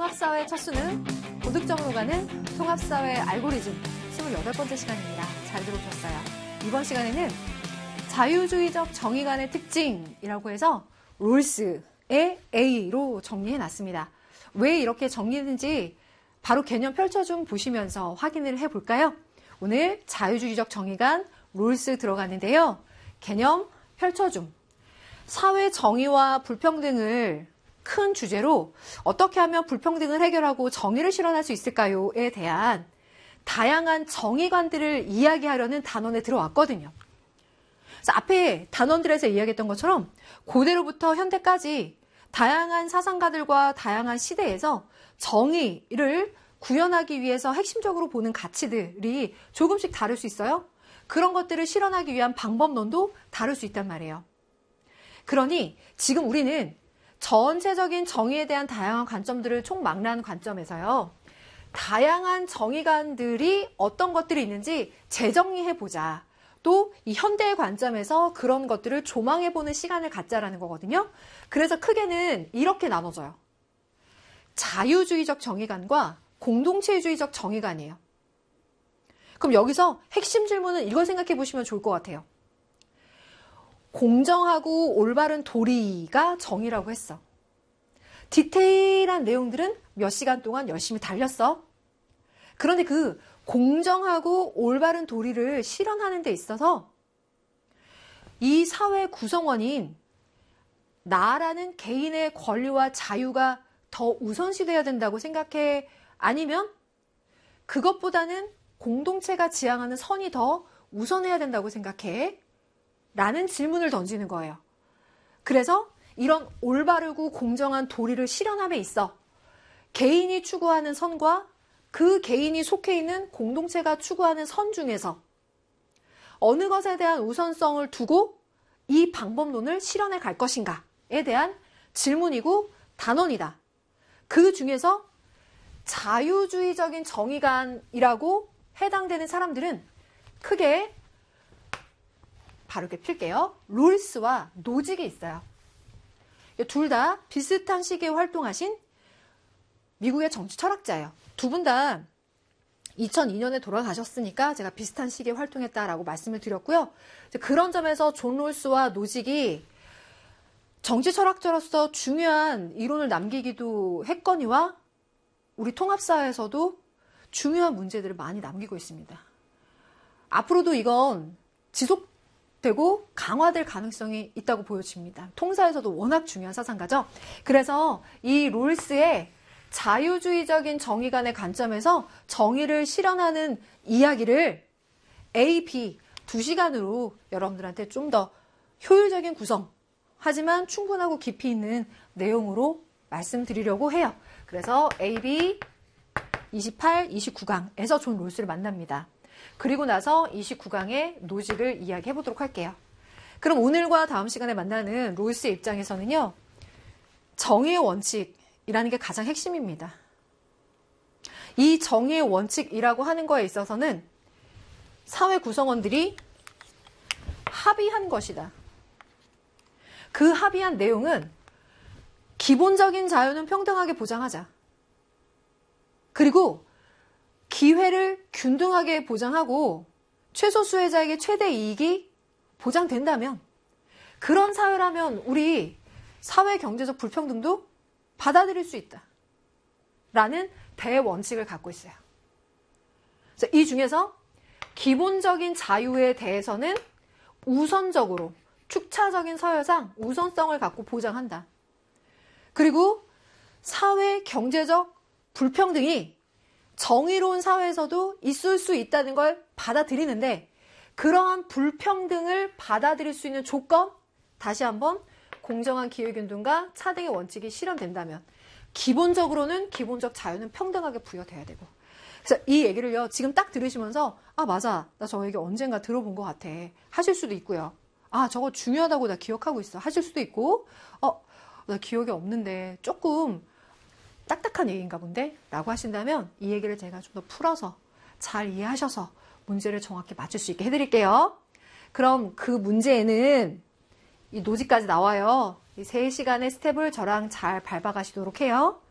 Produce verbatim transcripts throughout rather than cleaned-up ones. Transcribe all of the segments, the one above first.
통합사회 첫 수능 고득점으로 가는 통합사회 알고리즘 스물여덟 번째 시간입니다. 잘 들어오셨어요. 이번 시간에는 자유주의적 정의관의 특징이라고 해서 롤스의 A로 정리해놨습니다. 왜 이렇게 정리했는지 바로 개념 펼쳐좀 보시면서 확인을 해볼까요? 오늘 자유주의적 정의관 롤스 들어가는데요. 개념 펼쳐줌. 사회 정의와 불평등을 큰 주제로 어떻게 하면 불평등을 해결하고 정의를 실현할 수 있을까요?에 대한 다양한 정의관들을 이야기하려는 단원에 들어왔거든요. 그래서 앞에 단원들에서 이야기했던 것처럼 고대로부터 현대까지 다양한 사상가들과 다양한 시대에서 정의를 구현하기 위해서 핵심적으로 보는 가치들이 조금씩 다를 수 있어요. 그런 것들을 실현하기 위한 방법론도 다를 수 있단 말이에요. 그러니 지금 우리는 전체적인 정의에 대한 다양한 관점들을 총망라하는 관점에서요. 다양한 정의관들이 어떤 것들이 있는지 재정리해보자. 또 이 현대의 관점에서 그런 것들을 조망해보는 시간을 갖자라는 거거든요. 그래서 크게는 이렇게 나눠져요. 자유주의적 정의관과 공동체주의적 정의관이에요. 그럼 여기서 핵심 질문은 이걸 생각해 보시면 좋을 것 같아요. 공정하고 올바른 도리가 정의라고 했어. 디테일한 내용들은 몇 시간 동안 열심히 달렸어. 그런데 그 공정하고 올바른 도리를 실현하는 데 있어서 이 사회 구성원인 나라는 개인의 권리와 자유가 더 우선시돼야 된다고 생각해? 아니면 그것보다는 공동체가 지향하는 선이 더 우선해야 된다고 생각해? 라는 질문을 던지는 거예요. 그래서 이런 올바르고 공정한 도리를 실현함에 있어 개인이 추구하는 선과 그 개인이 속해 있는 공동체가 추구하는 선 중에서 어느 것에 대한 우선성을 두고 이 방법론을 실현해 갈 것인가에 대한 질문이고 단원이다. 그 중에서 자유주의적인 정의관이라고 해당되는 사람들은 크게 바로 이렇게 필게요. 롤스와 노직이 있어요. 둘 다 비슷한 시기에 활동하신 미국의 정치 철학자예요. 두 분 다 이천이 년에 돌아가셨으니까 제가 비슷한 시기에 활동했다라고 말씀을 드렸고요. 그런 점에서 존 롤스와 노직이 정치 철학자로서 중요한 이론을 남기기도 했거니와 우리 통합사에서도 중요한 문제들을 많이 남기고 있습니다. 앞으로도 이건 지속되고 강화될 가능성이 있다고 보여집니다. 통사에서도 워낙 중요한 사상가죠. 그래서 이 롤스의 자유주의적인 정의관의 관점에서 정의를 실현하는 이야기를 A, B 두 시간으로 여러분들한테 좀 더 효율적인 구성, 하지만 충분하고 깊이 있는 내용으로 말씀드리려고 해요. 그래서 A, B 이십팔, 이십구 강에서 존 롤스를 만납니다. 그리고 나서 이십구 강의 노직을 이야기해 보도록 할게요. 그럼 오늘과 다음 시간에 만나는 롤스의 입장에서는요. 정의의 원칙이라는 게 가장 핵심입니다. 이 정의의 원칙이라고 하는 거에 있어서는 사회 구성원들이 합의한 것이다. 그 합의한 내용은 기본적인 자유는 평등하게 보장하자. 그리고 기회를 균등하게 보장하고 최소 수혜자에게 최대 이익이 보장된다면 그런 사회라면 우리 사회 경제적 불평등도 받아들일 수 있다. 라는 대원칙을 갖고 있어요. 그래서 이 중에서 기본적인 자유에 대해서는 우선적으로 축차적인 서열상 우선성을 갖고 보장한다. 그리고 사회 경제적 불평등이 정의로운 사회에서도 있을 수 있다는 걸 받아들이는데 그러한 불평등을 받아들일 수 있는 조건, 다시 한번 공정한 기회균등과 차등의 원칙이 실현된다면 기본적으로는 기본적 자유는 평등하게 부여돼야 되고. 그래서 이 얘기를요 지금 딱 들으시면서 아 맞아 나 저 얘기 언젠가 들어본 것 같아 하실 수도 있고요. 아 저거 중요하다고 나 기억하고 있어 하실 수도 있고 어 나 기억이 없는데 조금 딱딱한 얘기인가 본데? 라고 하신다면 이 얘기를 제가 좀 더 풀어서 잘 이해하셔서 문제를 정확히 맞출 수 있게 해드릴게요. 그럼 그 문제에는 이 노직까지 나와요. 이 세 시간의 스텝을 저랑 잘 밟아가시도록 해요.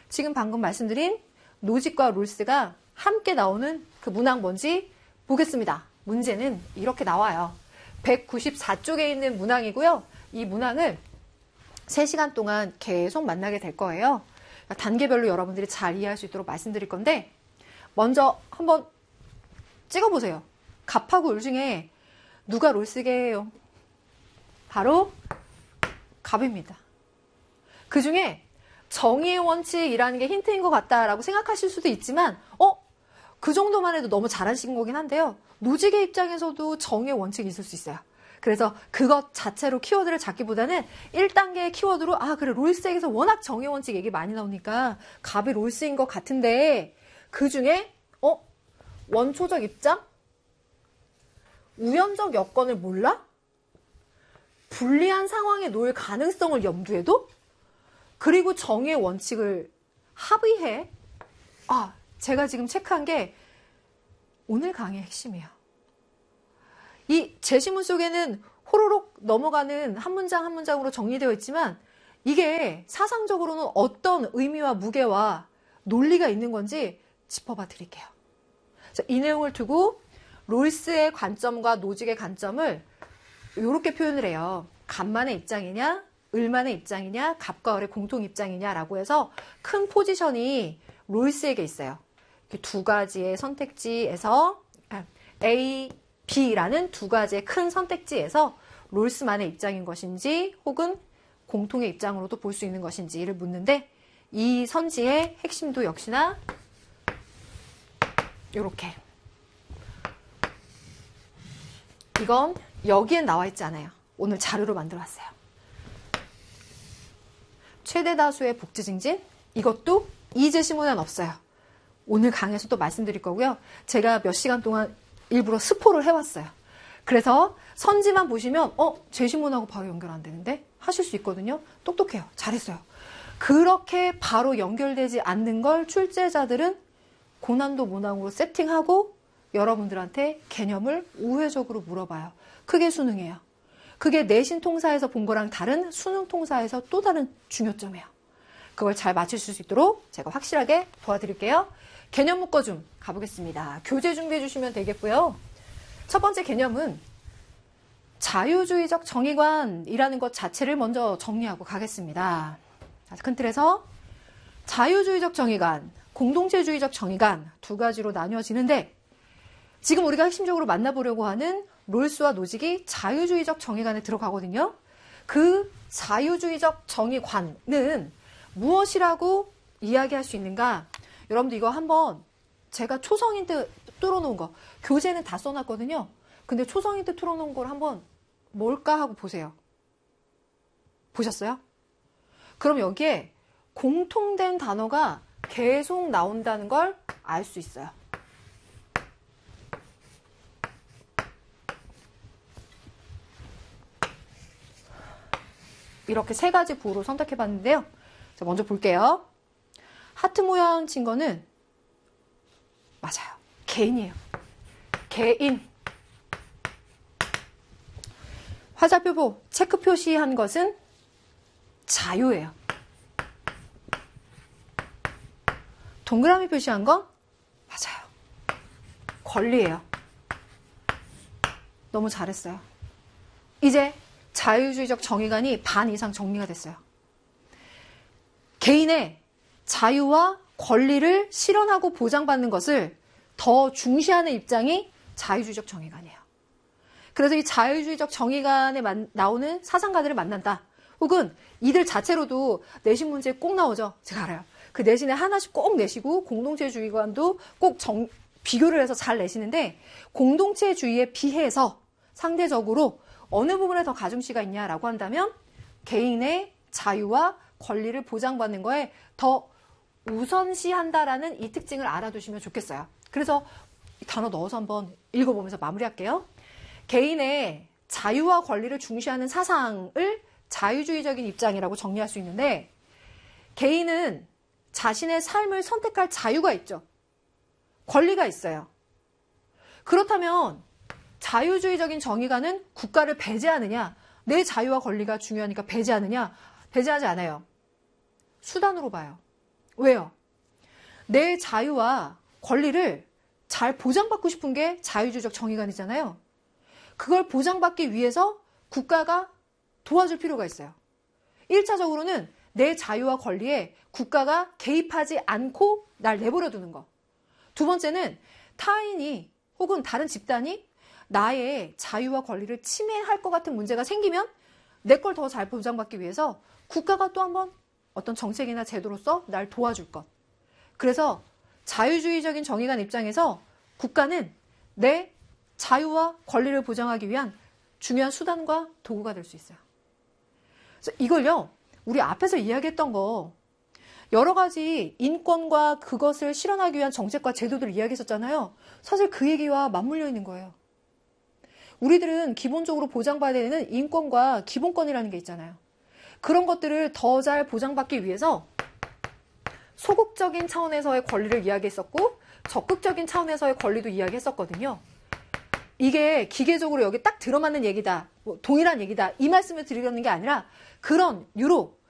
지금 방금 말씀드린 노직과 롤스가 함께 나오는 그 문항 뭔지 보겠습니다. 문제는 이렇게 나와요. 백구십사 쪽에 있는 문항이고요. 이 문항을 세 시간 동안 계속 만나게 될 거예요. 단계별로 여러분들이 잘 이해할 수 있도록 말씀드릴 건데, 먼저 한번 찍어보세요. 갑하고 울 중에 누가 롤스계예요? 바로 갑입니다. 그 중에 정의의 원칙이라는 게 힌트인 것 같다라고 생각하실 수도 있지만, 어? 그 정도만 해도 너무 잘하신 거긴 한데요. 노직의 입장에서도 정의의 원칙이 있을 수 있어요. 그래서 그것 자체로 키워드를 잡기보다는 일 단계의 키워드로, 아, 그래, 롤스에게서 워낙 정의 원칙 얘기 많이 나오니까 갑이 롤스인 것 같은데, 그 중에, 어? 원초적 입장? 우연적 여건을 몰라? 불리한 상황에 놓일 가능성을 염두에도? 그리고 정의의 원칙을 합의해? 아, 제가 지금 체크한 게 오늘 강의의 핵심이에요. 이 제시문 속에는 호로록 넘어가는 한 문장 한 문장으로 정리되어 있지만, 이게 사상적으로는 어떤 의미와 무게와 논리가 있는 건지 짚어봐 드릴게요. 자, 이 내용을 두고 롤스의 관점과 노직의 관점을 이렇게 표현을 해요. 갑만의 입장이냐, 을만의 입장이냐, 갑과 을의 공통 입장이냐라고 해서 큰 포지션이 롤스에게 있어요. 두 가지의 선택지에서 A, B라는 두 가지의 큰 선택지에서 롤스만의 입장인 것인지 혹은 공통의 입장으로도 볼 수 있는 것인지를 묻는데, 이 선지의 핵심도 역시나 이렇게, 이건 여기엔 나와 있지 않아요. 오늘 자료로 만들어 왔어요. 최대 다수의 복지 증진, 이것도 이 제시문에는 없어요. 오늘 강의에서 또 말씀드릴 거고요. 제가 몇 시간 동안 일부러 스포를 해왔어요. 그래서 선지만 보시면 어? 제시문하고 바로 연결 안 되는데? 하실 수 있거든요. 똑똑해요. 잘했어요. 그렇게 바로 연결되지 않는 걸 출제자들은 고난도 문항으로 세팅하고 여러분들한테 개념을 우회적으로 물어봐요. 그게 수능이에요. 그게 내신 통사에서 본 거랑 다른 수능 통사에서 또 다른 중요점이에요. 그걸 잘 맞추실 수 있도록 제가 확실하게 도와드릴게요. 개념 묶어줌 가보겠습니다. 교재 준비해 주시면 되겠고요. 첫 번째 개념은 자유주의적 정의관이라는 것 자체를 먼저 정리하고 가겠습니다. 큰 틀에서 자유주의적 정의관, 공동체주의적 정의관 두 가지로 나뉘어지는데, 지금 우리가 핵심적으로 만나보려고 하는 롤스와 노직이 자유주의적 정의관에 들어가거든요. 그 자유주의적 정의관은 무엇이라고 이야기할 수 있는가? 여러분들 이거 한번 제가 초성인 때 뚫어놓은 거, 교재는 다 써놨거든요. 근데 초성인 때 뚫어놓은 걸 한번 뭘까 하고 보세요. 보셨어요? 그럼 여기에 공통된 단어가 계속 나온다는 걸 알 수 있어요. 이렇게 세 가지 부호로 선택해 봤는데요. 자, 먼저 볼게요. 하트 모양 친 거는 맞아요. 개인이에요. 개인. 화살표 체크 표시한 것은 자유예요. 동그라미 표시한 건 맞아요. 권리예요. 너무 잘했어요. 이제 자유주의적 정의관이 반 이상 정리가 됐어요. 개인의 자유와 권리를 실현하고 보장받는 것을 더 중시하는 입장이 자유주의적 정의관이에요. 그래서 이 자유주의적 정의관에 만, 나오는 사상가들을 만난다. 혹은 이들 자체로도 내신 문제에 꼭 나오죠. 제가 알아요. 그 내신에 하나씩 꼭 내시고 공동체주의관도 꼭 정, 비교를 해서 잘 내시는데, 공동체주의에 비해서 상대적으로 어느 부분에 더 가중시가 있냐라고 한다면 개인의 자유와 권리를 보장받는 거에 더 우선시한다라는 이 특징을 알아두시면 좋겠어요. 그래서 이 단어 넣어서 한번 읽어보면서 마무리할게요. 개인의 자유와 권리를 중시하는 사상을 자유주의적인 입장이라고 정리할 수 있는데, 개인은 자신의 삶을 선택할 자유가 있죠. 권리가 있어요. 그렇다면 자유주의적인 정의관은 국가를 배제하느냐, 내 자유와 권리가 중요하니까 배제하느냐? 배제하지 않아요. 수단으로 봐요. 왜요? 내 자유와 권리를 잘 보장받고 싶은 게 자유주의적 정의관이잖아요. 그걸 보장받기 위해서 국가가 도와줄 필요가 있어요. 일 차적으로는 내 자유와 권리에 국가가 개입하지 않고 날 내버려 두는 거. 두 번째는 타인이 혹은 다른 집단이 나의 자유와 권리를 침해할 것 같은 문제가 생기면 내 걸 더 잘 보장받기 위해서 국가가 또 한번 어떤 정책이나 제도로서 날 도와줄 것. 그래서 자유주의적인 정의관 입장에서 국가는 내 자유와 권리를 보장하기 위한 중요한 수단과 도구가 될 수 있어요. 그래서 이걸요, 우리 앞에서 이야기했던 거 여러 가지 인권과 그것을 실현하기 위한 정책과 제도들을 이야기했었잖아요. 사실 그 얘기와 맞물려 있는 거예요. 우리들은 기본적으로 보장받아야 되는 인권과 기본권이라는 게 있잖아요. 그런 것들을 더 잘 보장받기 위해서 소극적인 차원에서의 권리를 이야기했었고 적극적인 차원에서의 권리도 이야기했었거든요. 이게 기계적으로 여기 딱 들어맞는 얘기다, 뭐 동일한 얘기다 이 말씀을 드리려는 게 아니라 그런 유로